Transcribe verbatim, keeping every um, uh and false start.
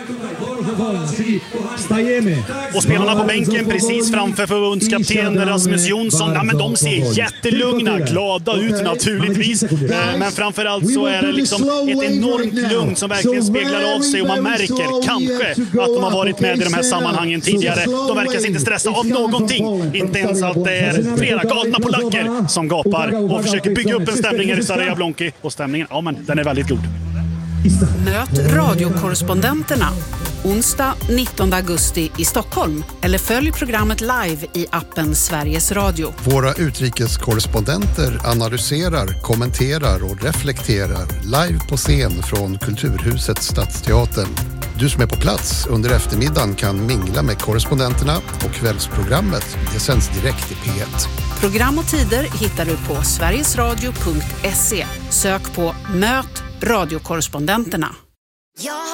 Och spelarna på bänken precis framför förbundskapten Rasmus Jonsson, ja, men de ser jättelugna, glada ut naturligtvis. Men framförallt så är det liksom ett enormt lugn som verkligen speglar av sig, och man märker kanske att de har varit med i de här sammanhangen tidigare. De verkar inte stressa av någonting, inte ens att det är flera galna polacker som gapar och försöker bygga upp en stämning i Stara Jablonki. Och stämningen, ja men den är väldigt god. Möt radiokorrespondenterna onsdag nittonde augusti i Stockholm, eller följ programmet live i appen Sveriges Radio. Våra utrikeskorrespondenter analyserar, kommenterar och reflekterar live på scen från Kulturhuset Stadsteatern. Du som är på plats under eftermiddagen kan mingla med korrespondenterna, och kvällsprogrammet det sänds direkt i P ett. Program och tider hittar du på sverigesradio punkt se. Sök på Möt radiokorrespondenterna.